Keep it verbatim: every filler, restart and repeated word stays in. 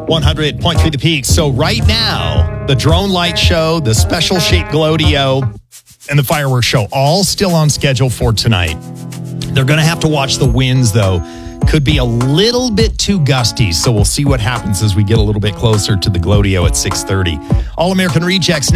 one hundred point three The Peak. So right now, the drone light show, the special shaped Glodio, and the fireworks show, all still on schedule for tonight. They're going to have to watch the winds, though. Could be a little bit too gusty, so we'll see what happens as we get a little bit closer to the Glodio at six thirty. All American Rejects now.